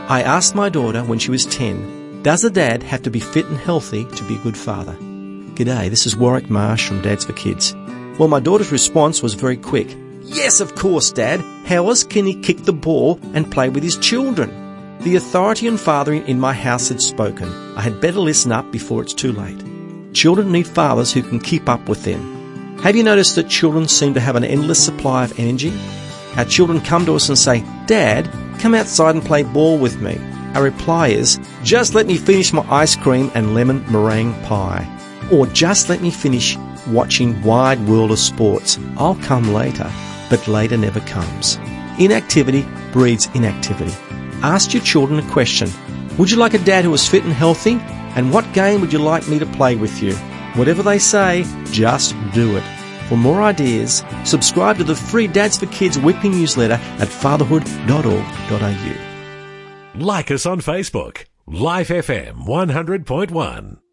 I asked my daughter when she was 10, does a dad have to be fit and healthy to be a good father? G'day, this is Warwick Marsh from Dads for Kids. Well, my daughter's response was very quick. Yes, of course, Dad. How else can he kick the ball and play with his children? The authority and fathering in my house had spoken. I had better listen up before it's too late. Children need fathers who can keep up with them. Have you noticed that children seem to have an endless supply of energy? Our children come to us and say, Dad, come outside and play ball with me. Our reply is, just let me finish my ice cream and lemon meringue pie. Or just let me finish watching Wide World of Sports. I'll come later. But later never comes. Inactivity breeds inactivity. Ask your children a question. Would you like a dad who is fit and healthy? And what game would you like me to play with you? Whatever they say, just do it. For more ideas, subscribe to the free Dads for Kids weekly newsletter at fatherhood.org.au. Like us on Facebook. Life FM 100.1.